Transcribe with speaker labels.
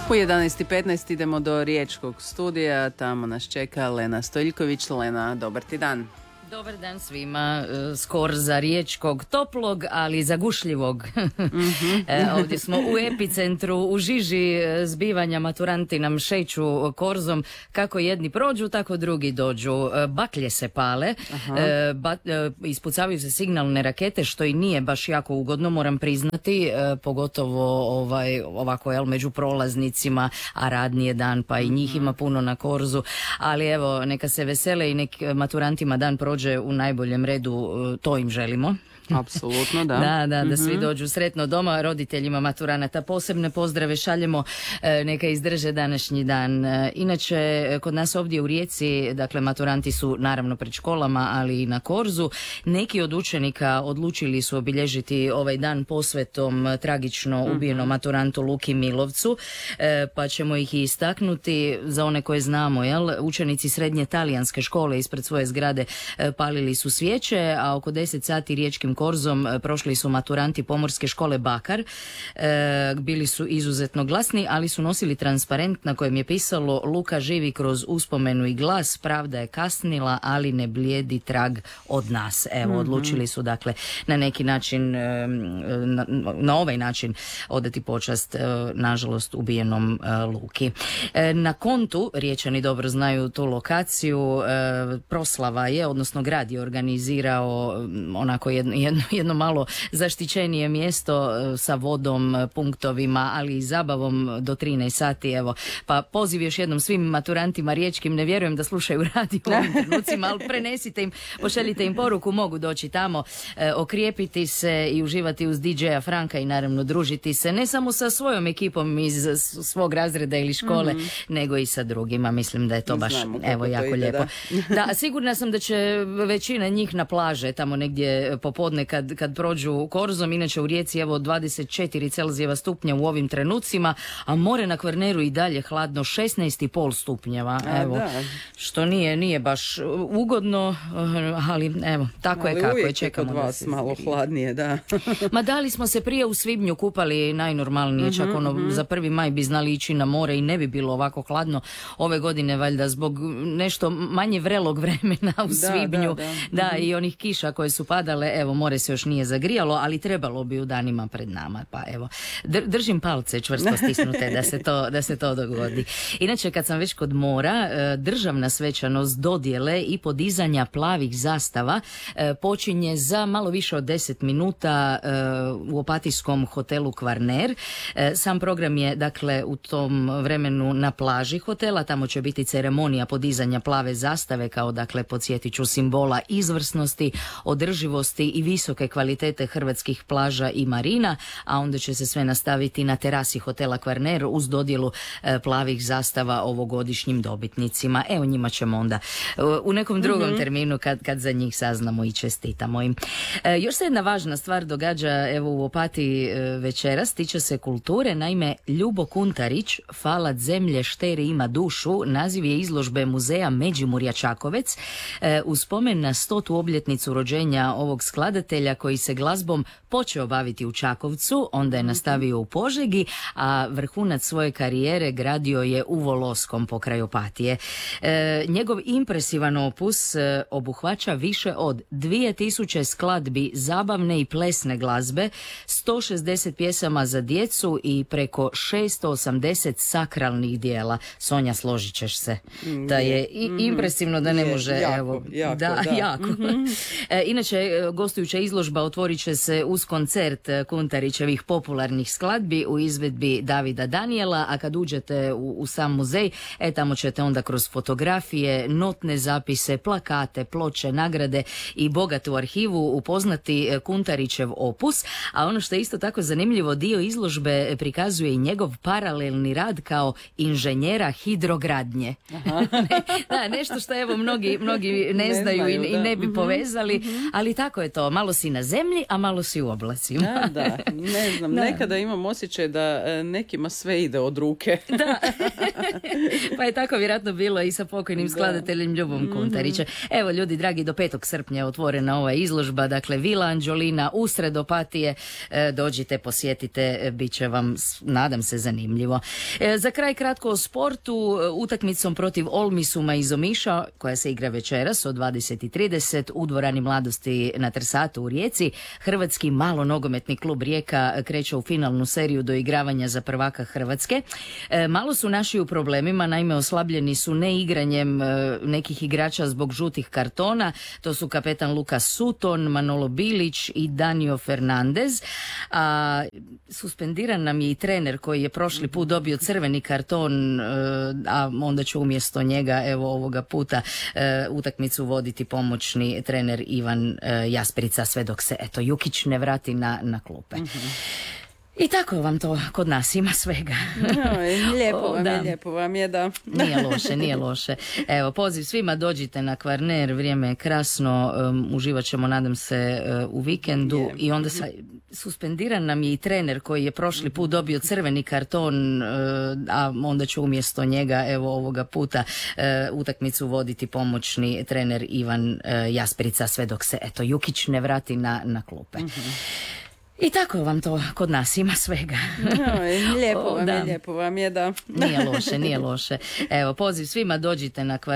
Speaker 1: U 11:15 idemo do Riječkog studija, tamo nas čeka Lena Stojiljković. Lena, dobar ti dan.
Speaker 2: Dobar dan svima, skor za riječkog, toplog, ali zagušljivog. Ovdje smo u epicentru, u žiži zbivanja, maturanti nam šeću korzom, kako jedni prođu, tako drugi dođu. Baklje se pale, ispucavaju se signalne rakete, što i nije baš jako ugodno, moram priznati, pogotovo ovako među prolaznicima, a radni je dan, pa i njih ima puno na korzu, ali evo, neka se vesele i nek maturantima dan prođe u najboljem redu, to im želimo.
Speaker 1: Apsolutno, da.
Speaker 2: Da svi dođu sretno doma, roditeljima maturanata posebne pozdrave šaljemo, neka izdrže današnji dan. Inače, kod nas ovdje u Rijeci, dakle, maturanti su naravno pred školama, ali i na korzu. Neki od učenika odlučili su obilježiti ovaj dan posvetom tragično ubijenom maturantu Luki Milovcu, pa ćemo ih i istaknuti. Za one koje znamo, učenici srednje talijanske škole ispred svoje zgrade palili su svijeće, a oko 10 sati riječkim korzom prošli su maturanti pomorske škole Bakar. Bili su izuzetno glasni, ali su nosili transparent na kojem je pisalo: Luka živi kroz uspomenu i glas, pravda je kasnila, ali ne blijedi trag od nas. Evo, odlučili su dakle na neki način, na ovaj način odati počast nažalost ubijenom Luki. Na kontu, Riječani dobro znaju tu lokaciju, proslava je, odnosno grad je organizirao onako jedno malo zaštićenije mjesto sa vodom, punktovima, ali i zabavom do 13 sati. Evo, pa poziv još jednom svim maturantima riječkim, ne vjerujem da slušaju radio u ovim trenucima, ali prenesite im, pošaljite im poruku, mogu doći tamo, okrijepiti se i uživati uz DJ-a Franka i naravno družiti se ne samo sa svojom ekipom iz svog razreda ili škole, nego i sa drugima. Mislim da je to baš jako lijepo. Da, sigurna sam da će većina njih na plaže tamo negdje popodne kad prođu korzom. Inače u Rijeci evo 24 Celzijeva stupnja u ovim trenucima, a more na Kvarneru i dalje hladno, 16,5 stupnjeva. Evo, što nije baš ugodno, ali evo, tako je kako je. Čekamo
Speaker 1: kod vas malo hladnije, da.
Speaker 2: Ma da li smo se prije u svibnju kupali najnormalnije, čak za 1. maj bi znali ići na more i ne bi bilo ovako hladno. Ove godine valjda zbog nešto manje vrelog vremena u svibnju, i onih kiša koje su padale, evo, more se još nije zagrijalo, ali trebalo bi u danima pred nama, pa evo, držim palce čvrsto stisnute da se to dogodi. Inače, kad sam već kod mora, državna svečanost dodjele i podizanja plavih zastava počinje za malo više od 10 minuta u opatijskom hotelu Kvarner. Sam program je, dakle, u tom vremenu na plaži hotela, tamo će biti ceremonija podizanja plave zastave kao, dakle, podsjetit ću, simbola izvrsnosti, održivosti i visoke kvalitete hrvatskih plaža i marina, a onda će se sve nastaviti na terasi hotela Kvarner uz dodjelu plavih zastava ovogodišnjim dobitnicima. Evo, njima ćemo onda u nekom drugom terminu kad za njih saznamo i čestitamo im. Još se jedna važna stvar događa evo u Opatiji večeras, tiče se kulture. Naime, Ljubo Kuntarić, Falat zemlje šteri ima dušu, naziv je izložbe muzeja Međimurja Čakovec, u spomen na 100. obljetnicu rođenja ovog skladatelja koji se glazbom počeo baviti u Čakovcu, onda je nastavio u Požegi, a vrhunac svoje karijere gradio je u Voloskom pokraj Opatije. Njegov impresivan opus obuhvaća više od 2000 skladbi zabavne i plesne glazbe, 160 pjesama za djecu i preko 680 sakralnih dijela. Sonja, složit ćeš se da je impresivno da ne može. Jako. Inače, gostujuća izložba otvorit će se uz koncert Kuntarićevih popularnih skladbi u izvedbi Davida Danijela, a kad uđete u sam muzej, tamo ćete onda kroz fotografije, notne zapise, plakate, ploče, nagrade i bogatu arhivu upoznati Kuntarićev opus, a ono što je isto tako zanimljivo, dio izložbe prikazuje i njegov paralelni rad kao inženjera hidrogradnje. Nešto što evo mnogi ne znaju i ne bi povezali, ali tako je to. malo si na zemlji, a malo si u oblacima.
Speaker 1: Da, ne znam, nekada imam osjećaj da nekima sve ide od ruke.
Speaker 2: Da, pa je tako vjerojatno bilo i sa pokojnim skladateljem Ljubom Kuntarićem. Evo ljudi dragi, do 5. srpnja je otvorena ova izložba, dakle Vila Anđolina usred Opatije, dođite, posjetite, bit će vam, nadam se, zanimljivo. Za kraj kratko o sportu, utakmicom protiv Olmisuma iz Omiša, koja se igra večeras od 20:30 u dvorani Mladosti na Trsatu u Rijeci, hrvatski malo nogometni klub Rijeka kreće u finalnu seriju doigravanja za prvaka Hrvatske. Malo su naši u problemima, naime oslabljeni su neigranjem nekih igrača zbog žutih kartona, to su kapetan Lukas Sutton, Manolo Bilić i Danio Fernandez, a suspendiran nam je i trener koji je prošli put dobio crveni karton, a onda će umjesto njega evo ovoga puta utakmicu voditi pomoćni trener Ivan Jasperica, sve dok se eto Jukić ne vrati na klupe. I tako vam to kod nas ima svega.
Speaker 1: Lijepo vam je, da.
Speaker 2: Nije loše. Evo, poziv svima, dođite na Kvarner, vrijeme je krasno, uživat ćemo, nadam se, u vikendu. I onda suspendiran nam je i trener koji je prošli put dobio crveni karton, a onda će umjesto njega evo ovoga puta utakmicu voditi pomoćni trener Ivan Jasperica, sve dok se eto Jukić ne vrati na klupe. I tako vam to kod nas ima svega.
Speaker 1: Lijepo vam je, da.
Speaker 2: Nije loše. Evo, poziv svima, dođite na Kvarner.